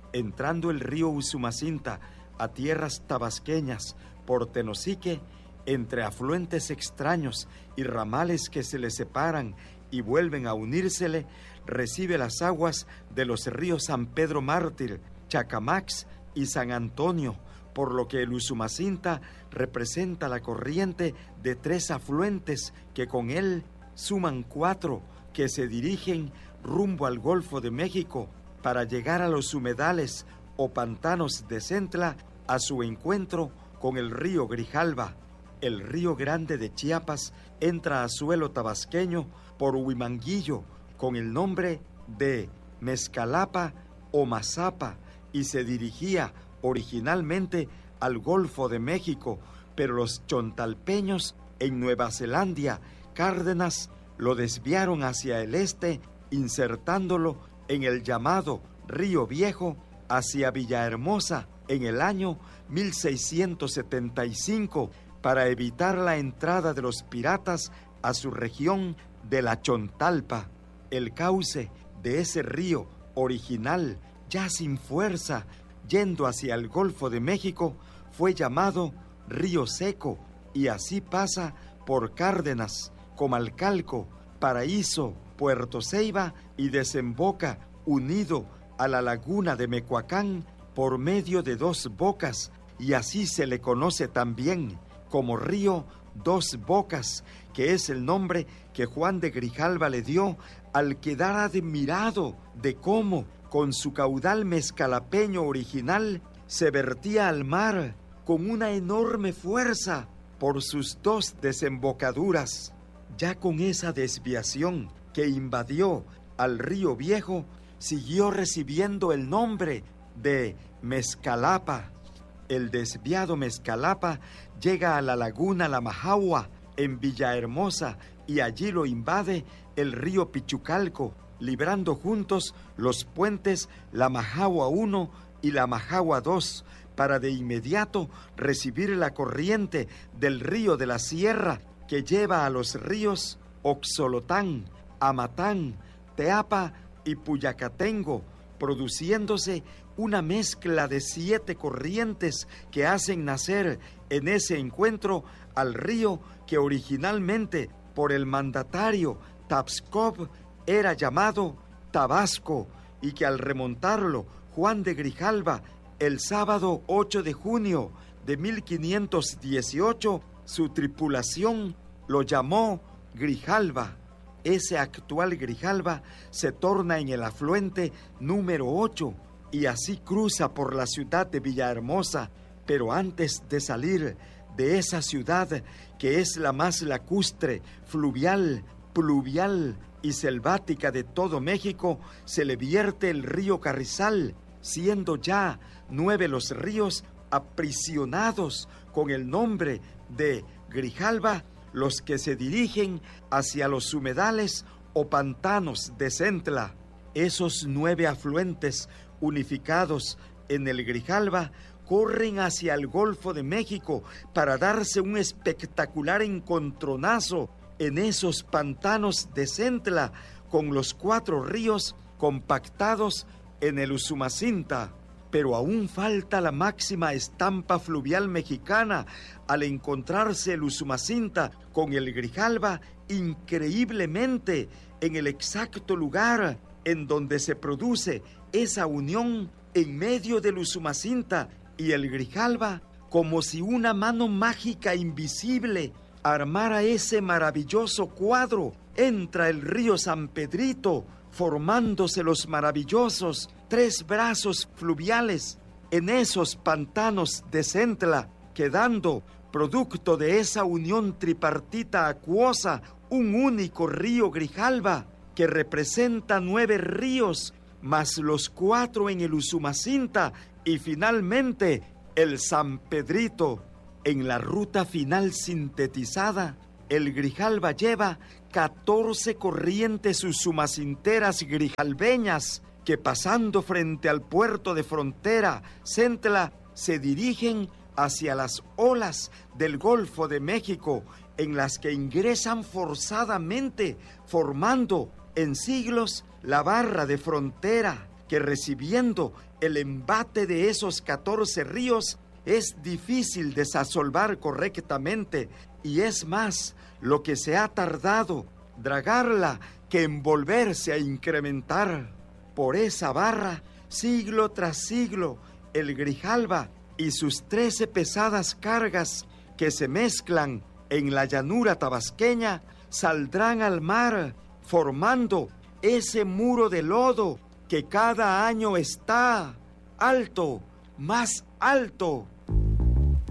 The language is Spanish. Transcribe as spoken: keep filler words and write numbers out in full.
Entrando el río Usumacinta a tierras tabasqueñas por Tenosique, entre afluentes extraños y ramales que se le separan y vuelven a unírsele, recibe las aguas de los ríos San Pedro Mártir, Chacamax y San Antonio, por lo que el Usumacinta representa la corriente de tres afluentes que con él suman cuatro que se dirigen rumbo al Golfo de México para llegar a los humedales o pantanos de Centla a su encuentro con el río Grijalva. El río Grande de Chiapas entra a suelo tabasqueño por Huimanguillo con el nombre de Mezcalapa o Mazapa y se dirigía originalmente al Golfo de México, pero los chontalpeños en Nueva Zelanda, Cárdenas, lo desviaron hacia el este, insertándolo en el llamado Río Viejo hacia Villahermosa en el año mil seiscientos setenta y cinco para evitar la entrada de los piratas a su región de la Chontalpa. El cauce de ese río original, ya sin fuerza, yendo hacia el Golfo de México, fue llamado Río Seco y así pasa por Cárdenas, Comalcalco, Paraíso, Puerto Ceiba y desemboca unido a la laguna de Mecoacán por medio de dos bocas y así se le conoce también como río Dos Bocas, que es el nombre que Juan de Grijalva le dio al quedar admirado de cómo, con su caudal mezcalapeño original, se vertía al mar con una enorme fuerza por sus dos desembocaduras. Ya con esa desviación que invadió al río Viejo, siguió recibiendo el nombre de Mezcalapa. El desviado Mezcalapa llega a la laguna La Majagua en Villahermosa y allí lo invade el río Pichucalco, librando juntos los puentes La Majagua uno y La Majagua dos, para de inmediato recibir la corriente del río de la Sierra que lleva a los ríos Oxolotán, Amatán, Teapa y Puyacatengo, produciéndose una mezcla de siete corrientes que hacen nacer en ese encuentro al río que originalmente por el mandatario Tapskov era llamado Tabasco y que al remontarlo Juan de Grijalva el sábado ocho de junio de mil quinientos dieciocho, su tripulación lo llamó Grijalva. Ese actual Grijalva se torna en el afluente número ocho y así cruza por la ciudad de Villahermosa, pero antes de salir de esa ciudad, que es la más lacustre, fluvial, pluvial y selvática de todo México, se le vierte el río Carrizal, siendo ya nueve los ríos aprisionados con el nombre de Grijalva, los que se dirigen hacia los humedales o pantanos de Centla. Esos nueve afluentes unificados en el Grijalva corren hacia el Golfo de México para darse un espectacular encontronazo en esos pantanos de Centla con los cuatro ríos compactados en el Usumacinta. Pero aún falta la máxima estampa fluvial mexicana al encontrarse el Usumacinta con el Grijalva increíblemente en el exacto lugar en donde se produce esa unión en medio del Usumacinta y el Grijalva, como si una mano mágica invisible armara ese maravilloso cuadro. Entra el río San Pedrito, formándose los maravillosos tres brazos fluviales en esos pantanos de Centla, quedando, producto de esa unión tripartita acuosa, un único río Grijalva, que representa nueve ríos, más los cuatro en el Usumacinta, y finalmente el San Pedrito. En la ruta final sintetizada, el Grijalva lleva catorce corrientes usumacinteras grijalveñas que, pasando frente al puerto de frontera Centla, se dirigen hacia las olas del Golfo de México, en las que ingresan forzadamente, formando en siglos la barra de frontera que recibiendo el embate de esos catorce ríos es difícil desasolvar correctamente, y es más lo que se ha tardado dragarla que en volverse a incrementar. Por esa barra, siglo tras siglo, el Grijalba y sus trece pesadas cargas que se mezclan en la llanura tabasqueña saldrán al mar, formando ese muro de lodo que cada año está alto, más alto